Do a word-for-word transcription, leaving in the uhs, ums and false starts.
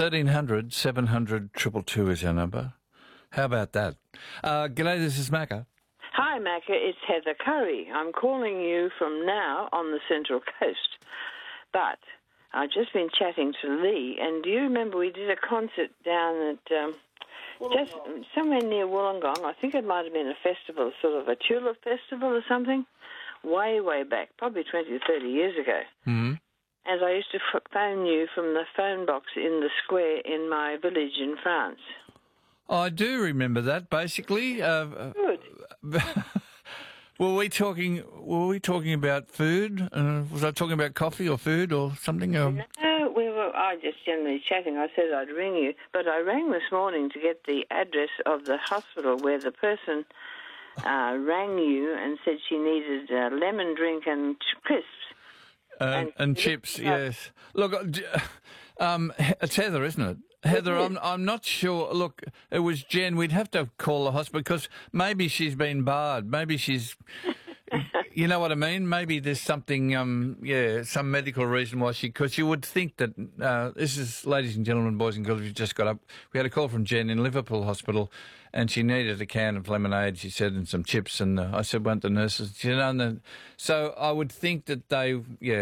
thirteen hundred, seven hundred, two two two is our number. How about that? Uh, g'day, this is Macca. Hi, Macca. It's Heather Curry. I'm calling you from now on the Central Coast. But I've just been chatting to Lee, and do you remember we did a concert down at um, just somewhere near Wollongong? I think it might have been a festival, sort of a tulip festival or something, way, way back, probably twenty or thirty years ago. Mm-hmm. And I used to f- phone you from the phone box in the square in my village in France. I do remember that. Basically, uh, Good. were we talking? Were we talking about food? Uh, was I talking about coffee or food or something? Um, No, we were. I just generally chatting. I said I'd ring you, but I rang this morning to get the address of the hospital where the person uh, rang you and said she needed a lemon drink and crisps. uh, and, and chips, yes. Look, uh, d- um, it's Heather, isn't it? Heather, I'm I'm not sure. Look, it was Jen. We'd have to call the hospital because maybe she's been barred. Maybe she's, you know what I mean? Maybe there's something, um, yeah, some medical reason why she, because you would think that, uh, this is, ladies and gentlemen, boys and girls, you just got up. We had a call from Jen in Liverpool Hospital and she needed a can of lemonade, she said, and some chips. And uh, I said, weren't the nurses? You know, and then, so I would think that they, yeah.